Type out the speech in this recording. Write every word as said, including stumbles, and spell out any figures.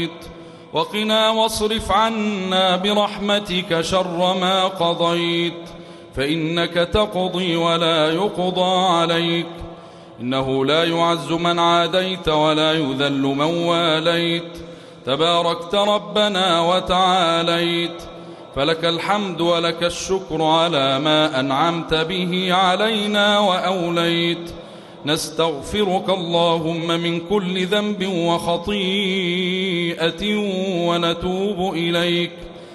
وقنا واصرف عنا برحمتك شر ما قضيت، فإنك تقضي ولا يقضى عليك، إنه لا يعز من عاديت ولا يذل من واليت، تباركت ربنا وتعاليت، فلك الحمد ولك الشكر على ما أنعمت به علينا وأوليت. نستغفرك اللهم من كل ذنب وخطيئة ونتوب إليك،